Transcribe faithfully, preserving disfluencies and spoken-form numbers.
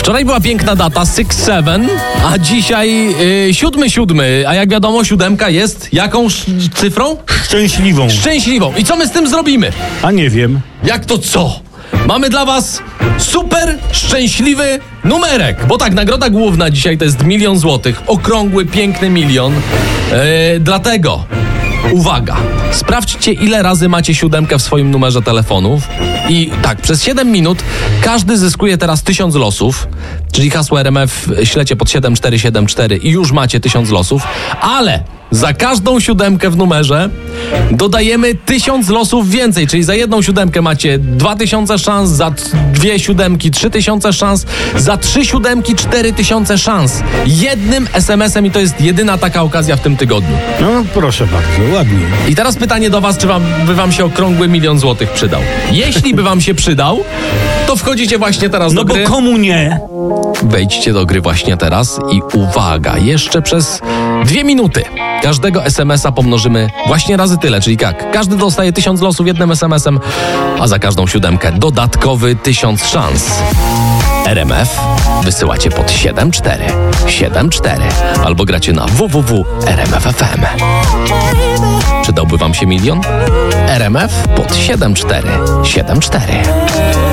Wczoraj była piękna data, six seven, a dzisiaj yy, siódmy siódmy, a jak wiadomo siódemka jest jaką sz- cyfrą? Szczęśliwą. Szczęśliwą. I co my z tym zrobimy? A nie wiem. Jak to co? Mamy dla was super szczęśliwy numerek, bo tak, nagroda główna dzisiaj to jest milion złotych, okrągły, piękny milion. Yy, dlatego, uwaga, sprawdźcie ile razy macie siódemkę w swoim numerze telefonów i tak, przez siedem minut każdy zyskuje teraz tysiąc losów, czyli hasło R M F ślecie pod siedem cztery siedem cztery i już macie tysiąc losów, ale za każdą siódemkę w numerze dodajemy tysiąc losów więcej, czyli za jedną siódemkę macie dwa tysiące szans, za dwie siódemki trzy tysiące szans, za trzy siódemki cztery tysiące szans. Jednym es em esem i to jest jedyna taka okazja w tym tygodniu. No proszę bardzo, ładnie. I teraz pytanie do was, czy wam, by wam się okrągły milion złotych przydał? Jeśli by wam się przydał, to wchodzicie właśnie teraz No do bo gry. komu nie? Wejdźcie do gry właśnie teraz i uwaga, jeszcze przez dwie minuty każdego es em esa pomnożymy właśnie razy tyle, czyli jak? Każdy dostaje tysiąc losów jednym es em esem, a za każdą siódemkę dodatkowy tysiąc szans. R M F wysyłacie pod siedem cztery siedem cztery albo gracie na w w w kropka r m f kropka f m. Przydałby wam się milion? R M F pod siedem cztery siedem cztery.